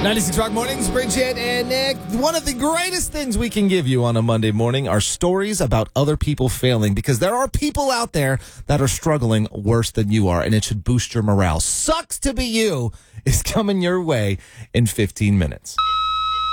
96 Rock Mornings, Bridget and Nick. One of the greatest things we can give you on a Monday morning are stories about other people failing, because there are people out there that are struggling worse than you are, and it should boost your morale. Sucks to be you is coming your way in 15 minutes.